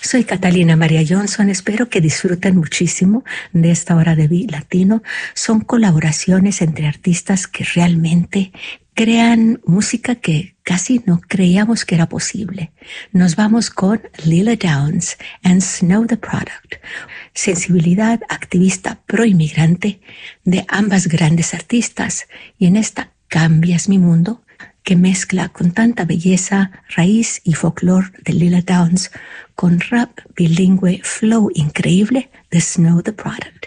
Soy Catalina María Johnson. Espero que disfruten muchísimo de esta hora de Beat Latino. Son colaboraciones entre artistas que realmente crean música que casi no creíamos que era posible. Nos vamos con Lila Downs and Snow the Product. Sensibilidad activista pro-inmigrante de ambas grandes artistas. Y en esta Cambias mi mundo, que mezcla con tanta belleza, raíz y folclore de Lila Downs con rap bilingüe flow increíble de Snow the Product.